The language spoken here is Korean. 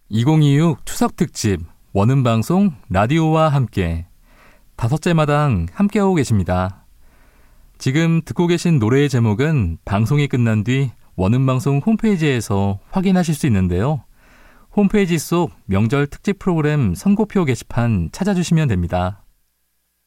2026 추석특집 원음방송 라디오와 함께 5째 마당 함께하고 계십니다. 지금 듣고 계신 노래의 제목은 방송이 끝난 뒤 원음방송 홈페이지에서 확인하실 수 있는데요. 홈페이지 속 명절 특집 프로그램 선고표 게시판 찾아주시면 됩니다.